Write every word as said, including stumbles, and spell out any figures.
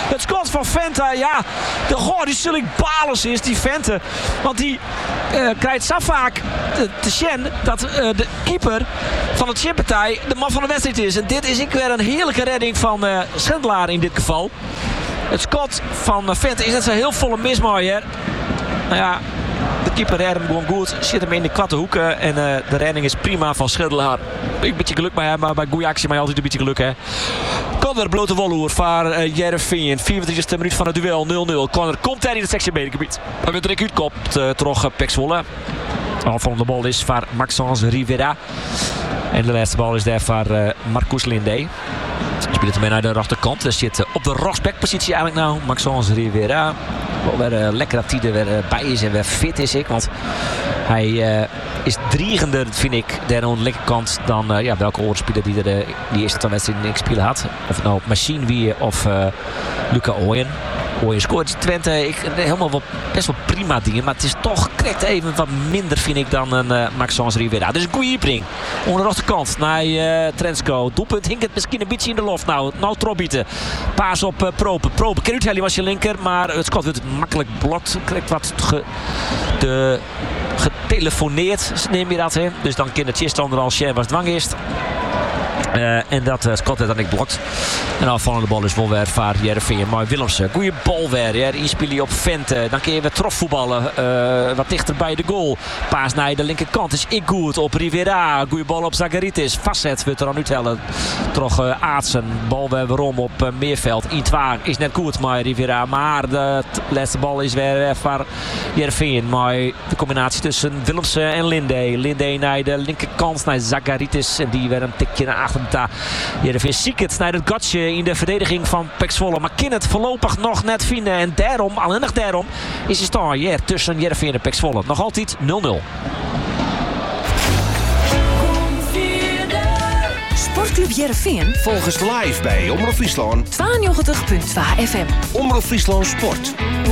Het schot van Vente, ja, de, goh, die zullen balens is, die Vente. Want die uh, krijgt zo vaak te, te zien dat uh, de keeper van het chippartij de man van de wedstrijd is. En dit is ik weer een heerlijke redding van uh, Schindelaar in dit geval. Het schot van uh, Vente is net zo heel volle mismooier. Nou ja, de keeper redt hem gewoon goed. Zit hem in de kwatte hoeken. En uh, de redding is prima van Schindelaar. Een beetje geluk bij hem, maar bij goede actie maar altijd een beetje geluk, hè. Conor blote wolhoer voor uh, Heerenveen. vierentwintigste minuut van het duel, nul nul. Conor komt daar in het sectie middengebied. Maar met Rick uitkomt uh, terug uh, Pek Zwolle. Aanvallende bal is voor Maxence Rivera. En de laatste bal is daar voor uh, Marcus Lindé. Speelt hem naar de rechterkant. Hij zit uh, op de rechtsbackpositie eigenlijk nou. Maxence Rivera. Wel weer uh, lekker dat hij er weer uh, bij is en weer fit is ik. Want hij uh, is driegender, vind ik, daar aan de linkerkant dan uh, ja, welke oorspeler die er uh, die eerste twee wedstrijden in spelen had. Of het nou Machine wie of uh, Luca Ooyen. Ooyen scoort Twente ik, helemaal wel, best wel prima dingen. Maar het is toch correct even wat minder, vind ik, dan een uh, Maxence Rivera. Dus een goede bring. Onder de rechterkant naar uh, Trensko. Doelpunt hinkt het misschien een beetje in de loft. Nou, nou Trobbieten. Paas op uh, Propen. Propen kan uithellen was je linker. Maar het schot wordt makkelijk blokt. Krijgt wat ge, de, getelefoneerd, neem je dat. Hè? Dus dan kan het chiststander als Sjer was dwang is. Uh, en dat uh, Scott werd dan niet blokt. En de afvallende bal is wel weer voor Heerenveen. Maar Willemsen, goede bal weer. Ja. Inspelen op Vente. Dan kun je weer trofvoetballen. Uh, wat dichter bij de goal. Paas naar de linkerkant is ik goed op Rivera. Goede bal op Zagaritis. Vastzet wordt er aan uithellen. Toch uh, Aatsen. Bal weer waarom op uh, Meerveld. Itwaar is net goed maar Rivera. Maar de laatste bal is weer, weer voor Heerenveen. Maar de combinatie tussen Willemsen en Lindé. Lindé naar de linkerkant naar Zagaritis. En die weer een tikje naar achter. Heerenveen ziek het naar het gatje in de verdediging van Pek Zwolle. Maar kan het voorlopig nog net vinden. En daarom, alleen nog daarom, is de stand hier tussen Heerenveen en Pek Zwolle. Nog altijd nul nul. Sportclub Heerenveen volgens live bij Omroep Friesland tweeënnegentig komma twee F M. Omroep Friesland Sport.